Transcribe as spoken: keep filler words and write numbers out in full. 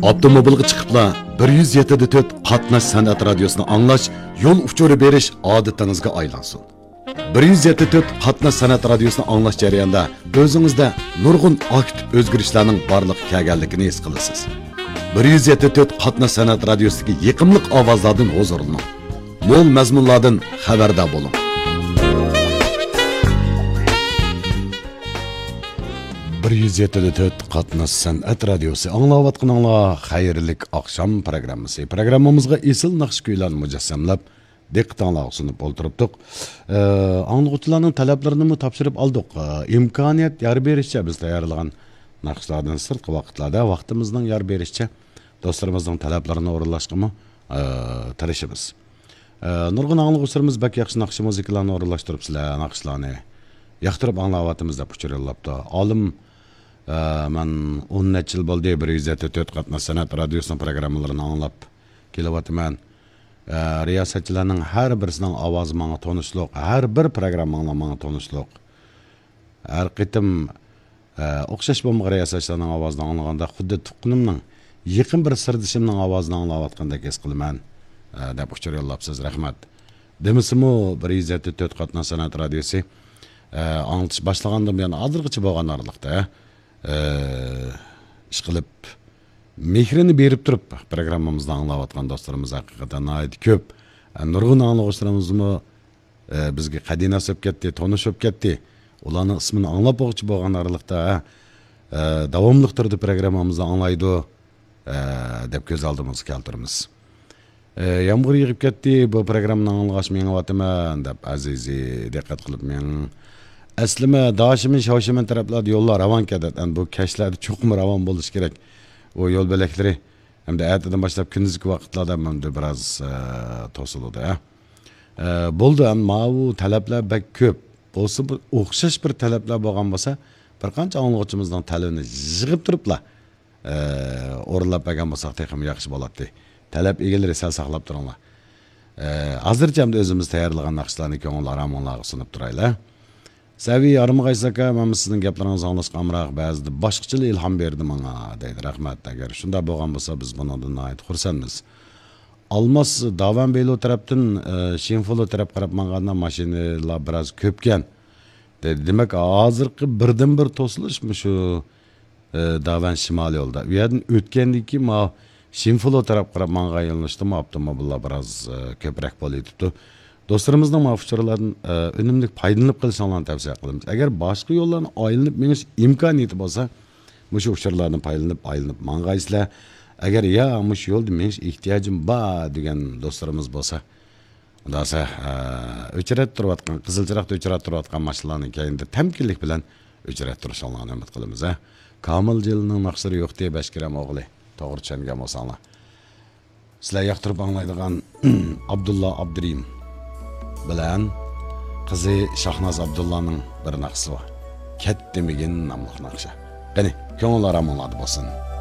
Avtomobilga chiqibla bir yuz yetti nokta to'rt qatnash san'at radiosini anglash, yo'l uchuri berish odatingizga aylansin. bir yuz yetti nokta to'rt qatnash san'at radiosini anglash jarayonida o'zingizda nurg'un aktiv o'zgarishlarning borliq kelganligini his qilasiz. bir yuz yetti nokta to'rt qatnash san'at radiosidagi yiqimliq ovozlardan huzurlaning. Mo'l mazmunlardan xabardor bo'ling. bir yuz yetti nokta to'rt qatnash san'at radiosi anglayotganinglar xayrli oqshom programmasi. Programmamizga esil naqsh kuylarni mujassamlab diqqatingizga sunib o'ltiribdik. Ee, Anglag'uvchilarning talablarini topshirib oldik. İmkoniyat yar berishcha biz tayyorlagan naqshlardan sirtqi vaqtlarda vaqtimizning yar berishcha do'stlarimizning talablarini o'rinlashga e, tirishimiz. E, nurg'un anglag'uvchilarimiz bak yaxshi naqsh muzikalarni o'rinlashtirib sizlar naqshlarni yoqtirib anglayapmiz deb uchiryapti. Olim man o'n necha yil bo'ldi bir yuz yetti nokta to'rt qatnash san'at radiosining programmalarini anglab kelyapman. Riyosatchilarning har birisining ovozi menga tanishliq, har bir programmaning menga tanishliq. Har qitim o'xshash bo'lmagan riyosatchilarning ovozini anglaganda xuddi tuqqunimning yaqin bir sirdishimning ovozini anglayotgandek his qilaman deb uchiryapsiz. Rahmat. Demisimi bir yuz yetti nokta to'rt qatnash san'at radiosi anglatish boshlagandan buyon hozirgacha bo'lgan oraliqda ish qilib mehrini berib turib programmamizni anglayotgan do'stlarimiz haqiqatan nihoyat ko'p. Nurg'un anglag'uvchilarimizmi bizga qadina so'p ketdi, tanishib ketdi. Ularning ismini anglab o'qchi bo'lgan oraliqda davomli turdi programmamizni anglaydi deb ko'z oldimizga keltiramiz. Yomg'ir yig'ib ketdi, bu programmani anglash menga vataman deb azizi diqqat qilib men aslima doshimiz shoshiman taraflarda yo'llar ravon ketadi. Bu kashlarda cho'qim ravon bo'lishi kerak. O yo'l belaklari hamda ertadan boshlab kunduzgi vaqtlarda hamda biroz to'siladi. Bo'ldi, ammo bu talablar bak ko'p. Bo'lsa bir o'xshash bir talablar bo'lgan bo'lsa, bir qancha anglag'uvchimizning talabini yig'ib turiblar. O'rinlab bergan bo'lsak ham yaxshi bo'ladi. Talab egalari sal saqlab turinglar. Hozircha ham o'zimiz tayyorlagan naqshlarni ko'ngil aramonlarga sunib turaylar. Saviy Armag'aysaka, men sizning gaplaringizni anglashga amroq ba'zida boshqacha ilhom berdi menga deydi. Rahmat. Agar shunday bo'lgan bo'lsa biz bundan nihoyat xursandmiz. Almas Davan Beylo tarafdan Shinfolo taraf qarab manganda mashinalar biroz ko'pkan. Dedi. Demak, hozirgi birdan bir to'silishmi shu Davan shimol yo'lda. U yerdan o'tgandiki, ma Shinfolo taraf qarab manga yo'nalishdimi avtomobillar biroz ko'proq bo'laydi. Do'stlarimizning ma'fuchlardan unumli foydalanib qilishinglarni tavsiya qilamiz. Agar boshqa yo'llarni aylanib menish imkoniyati bo'lsa, mushu uchurlardan foydalanib, aylanib mangaysizlar. Agar ya mush yo'lda menish ehtiyojim bor degan do'stlarimiz bo'lsa, undasa o'chirat turayotgan, qizil chiroqda o'chirat turayotgan mashinalarning keyinda tamkinlik bilan o'chirat turishinglarni umid qilamiz. Komil jilning maqsadi yo'q deb Bashkiram o'g'li. To'g'ri tushungan bo'lsanglar. Sizlar yoqtirib anglaydigan Abdulla Abdurim bilan qizi Shahnoz Abdullaning bir naqshi bor. Ketdimigin nomli naqsha. Qani, ko'ngillar amonladi bo'lsin.